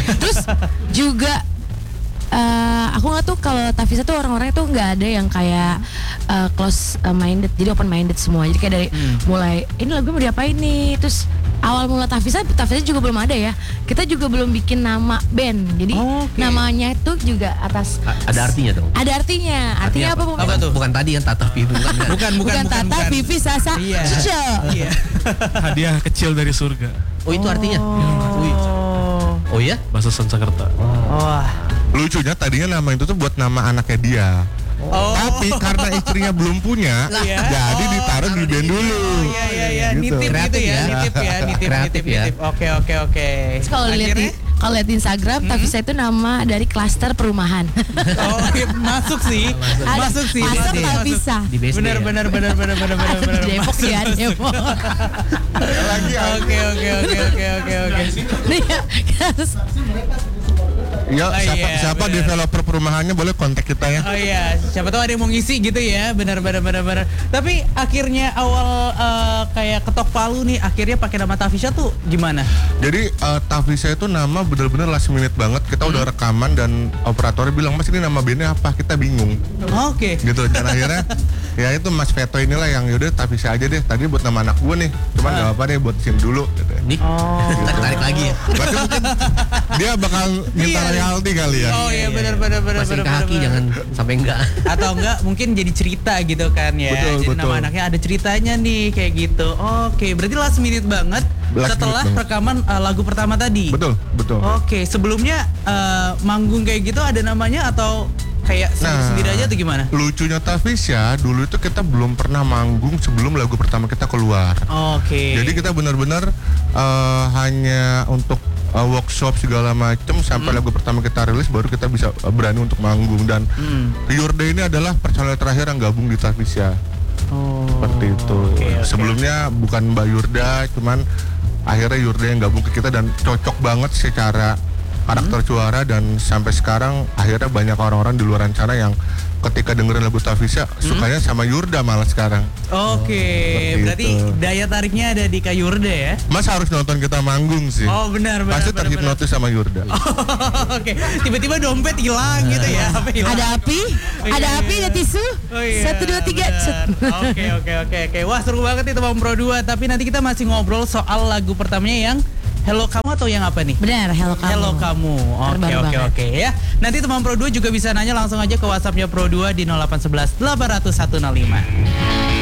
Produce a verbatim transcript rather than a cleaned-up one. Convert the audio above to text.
Terus juga Uh, aku nggak tuh kalau Tavisa tuh orang-orangnya tuh nggak ada yang kayak uh, close minded, jadi open minded semua. Jadi kayak dari hmm. mulai ini lagu mau diapain nih, terus awal mula Tavisa, Tavisa juga belum ada ya. Kita juga belum bikin nama band, jadi oh, okay. namanya itu juga atas A- ada artinya dong. Ada artinya. Artinya, artinya apa? Apa, apa tuh? Bukan tadi yang Tata Vivi bukan. bukan, bukan, bukan bukan Tata bukan. Vivi Sasa. Iya. Iya. Hadiah kecil dari surga. Oh itu artinya. Oh, oh ya? Bahasa Sanskerta. Oh. Wah. Lucunya tadinya nama itu tuh buat nama anaknya dia. Oh. Tapi karena istrinya belum punya, lah, jadi oh, ditaruh di band dulu. Oh, iya iya iya, gitu. Nitip gitu ya, nitip ya, nitip nitip ya. nitip. Oke oke oke. Kalau lihat di kalau lihat di Instagram, hmm? Tavisa itu nama dari klaster perumahan. Oh, iya, masuk sih. Masuk, Ada, masuk sih. Masuk Tavisa. Benar benar benar benar benar benar benar. Di Depok ya, Depok. Lagi Oke oke oke oke oke oke. Nih ya, Ya, oh, siapa, iya, siapa developer perumahannya boleh kontak kita ya. Oh iya, siapa tahu ada yang mau ngisi gitu ya, benar benar benar benar. Tapi akhirnya awal uh, kayak ketok palu nih, akhirnya pakai nama Tavisa tuh gimana? Jadi uh, Tavisa itu nama benar-benar last minute banget. Kita hmm. udah rekaman dan operatornya bilang, Mas ini nama bandnya apa? Kita bingung. Oh, Oke. Okay. Gitu dan akhirnya ya itu Mas Veto inilah yang yaudah Tavisa aja deh. Tadi buat nama anak gue nih, cuman nggak uh. apa deh buat sini dulu. Gitu. Nih, oh. Gitu. Tarik lagi ya. Berarti mungkin dia bakal minta royalti kali ya. Oh iya benar benar benar benar. Masih kaki jangan sampai enggak. Atau enggak mungkin jadi cerita gitu kan ya. Betul, jadi betul. nama anaknya ada ceritanya nih kayak gitu. Oke, berarti last minute banget last setelah minute rekaman uh, lagu pertama tadi. Betul, betul. Oke, sebelumnya uh, manggung kayak gitu ada namanya atau kayak nah, sendiri aja tuh gimana? Lucunya Tavisa dulu itu kita belum pernah manggung sebelum lagu pertama kita keluar. Oke. Okay. Jadi kita benar-benar uh, hanya untuk uh, workshop segala macam sampai hmm. lagu pertama kita rilis baru kita bisa uh, berani untuk manggung dan hmm. Your Day ini adalah personel terakhir yang gabung di Tavisa. Oh. Seperti itu. Okay, okay. Sebelumnya bukan Mbak Yurda, cuman akhirnya Yurda yang gabung ke kita dan cocok banget secara karakter hmm. suara dan sampai sekarang akhirnya banyak orang-orang di luar sana yang ketika dengerin lagu Tavisa hmm. sukanya sama Yurda malah sekarang. Oke, okay. Oh, berarti itu. Daya tariknya ada di Kak Yurda ya? Mas harus nonton kita manggung sih. Oh benar benar. Pasti terhipnotis sama Yurda. Oh, Oke, okay. Tiba-tiba dompet hilang gitu ya? Apa hilang? Ada api, oh, ada iya, api, ada tisu. Oh, iya, Satu dua tiga. Oke oke oke oke. Wah seru banget itu Bang Pro dua. Tapi nanti kita masih ngobrol soal lagu pertamanya yang Hello Kamu atau yang apa nih? Benar, Hello Kamu. Hello Kamu. Oke oke oke ya. Nanti teman Pro dua juga bisa nanya langsung aja ke WhatsAppnya Pro dua di nol delapan satu satu delapan nol satu nol lima.